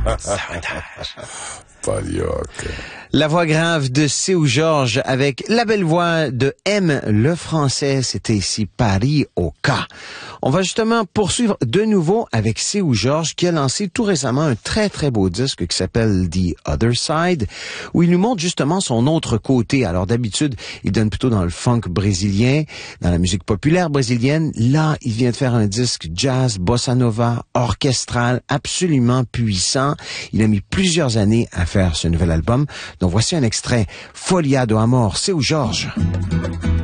Palioque. La voix grave de Seu Georges avec la belle voix de M. le français. C'était ici Paris au cas. On va justement poursuivre de nouveau avec Seu Georges qui a lancé tout récemment un très très beau disque qui s'appelle The Other Side où il nous montre justement son autre côté. Alors d'habitude, il donne plutôt dans le funk brésilien, dans la musique populaire brésilienne. Là, il vient de faire un disque jazz, bossa nova, orchestral, absolument puissant. Il a mis plusieurs années à faire ce nouvel album. Donc voici un extrait, Folia do Amor, Seu Georges.